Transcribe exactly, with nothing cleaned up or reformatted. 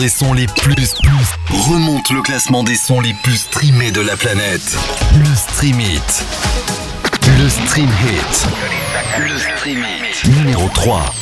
Les sons les plus, plus remonte le classement des sons les plus streamés de la planète. Le Stream Hit. Le Stream Hit. Le Stream Hit. Numéro trois.